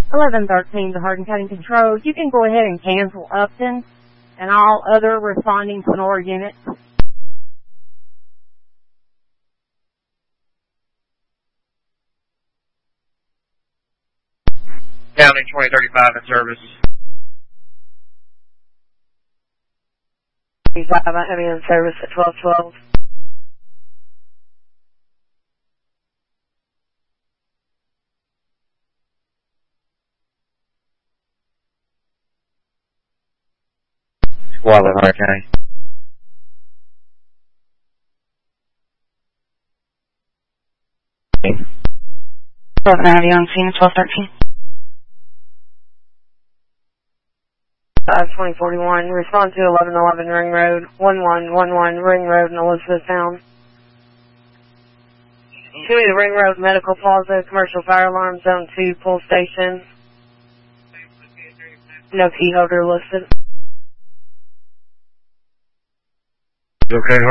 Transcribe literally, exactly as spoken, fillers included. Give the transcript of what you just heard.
eleven thirteen to Hardin County Control. You can go ahead and cancel Upton and all other responding Sonora units. County twenty thirty-five in service. I'm in service at twelve twelve. Squad Hardin County. twelve ninety on scene at twelve thirteen. five twenty forty-one, respond to eleven eleven Ring Road, one one one one Ring Road in Elizabethtown. Give me the Ring Road Medical Plaza, Commercial Fire Alarm, Zone two, Pull Station. No key holder listed. Okay,